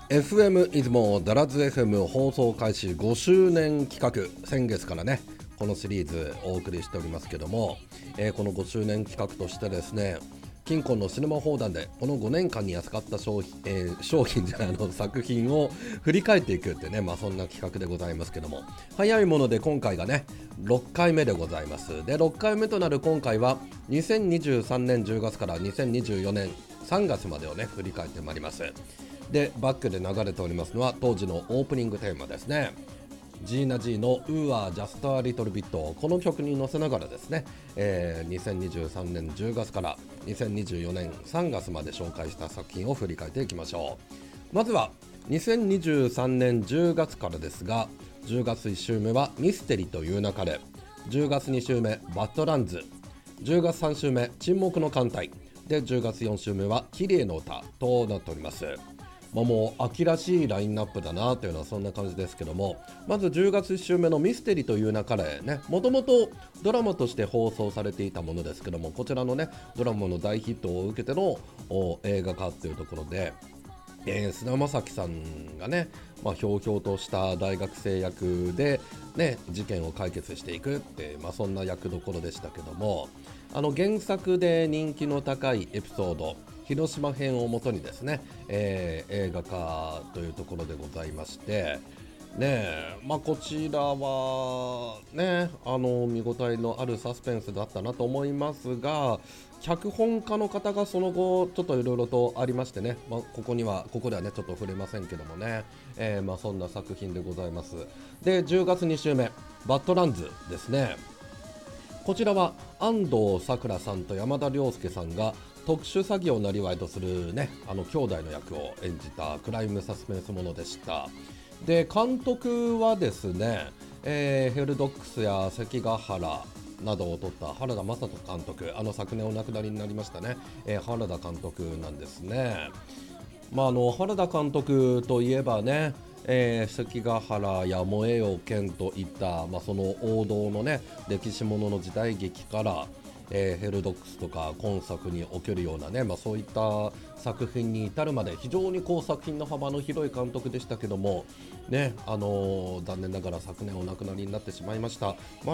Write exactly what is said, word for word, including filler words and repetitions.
エフエム 出雲ダラズ エフエム 放送開始ごしゅうねん企画、先月からねこのシリーズお送りしておりますけども、えー、このごしゅうねん企画としてですね、金婚のシネマ放談でこのごねんかんに扱った商品、えー、商品じゃないの作品を振り返っていくってね、まあそんな企画でございますけども、早いもので今回がねろっかいめでございます。でろっかいめとなる今回はにせんにじゅうさんねんじゅうがつからにせんにじゅうよねんさんがつまでをね振り返ってまいります。でバックで流れておりますのは当時のオープニングテーマですね。ジーナ G の Ooh Ah Just a Little Bit、 この曲に乗せながらですね、えー、にせんにじゅうさんねんじゅうがつからにせんにじゅうよねんさんがつまで紹介した作品を振り返っていきましょう。まずはにせんにじゅうさんねんじゅうがつからですが、じゅうがついっ週目はミステリという流れ、じゅうがつに週目バッドランズ、じゅうがつさん週目沈黙の艦隊で、じゅうがつよん週目は綺麗の歌となっております。まあ、もう秋らしいラインナップだなというのはそんな感じですけども、まずじゅうがついっ週目のミステリという流れね、もともとドラマとして放送されていたものですけども、こちらのねドラマの大ヒットを受けての映画化というところで、えー、菅田将暉さんがね、まあ、ひょうひょうとした大学生役で、ね、事件を解決していくって、まあ、そんな役どころでしたけども、あの原作で人気の高いエピソード広島編をもとにですね、えー、映画化というところでございまして、ねえ、まあ、こちらはね、あの見応えのあるサスペンスだったなと思いますが、脚本家の方がその後ちょっといろいろとありましてね、まあ、ここにはここではねちょっと触れませんけどもね、えー、まあそんな作品でございます。でじゅうがつに週目バッドランズですね。こちらは安藤サクラさんと山田涼介さんが特殊詐欺を生業とするね、あの兄弟の役を演じたクライムサスペンスものでした。で監督はですね、えー、ヘルドックスや関ヶ原などを撮った原田雅人監督、あの昨年お亡くなりになりましたね、えー、原田監督なんですね。まあ、あの原田監督といえばね、えー、関ヶ原や燃えよ剣といった、まあ、その王道のね歴史ものの時代劇から、えー、ヘルドックスとか今作におけるようなね、まあ、そういった作品に至るまで非常にこう作品の幅の広い監督でしたけどもね、あのー残念ながら昨年お亡くなりになってしまいました。まあ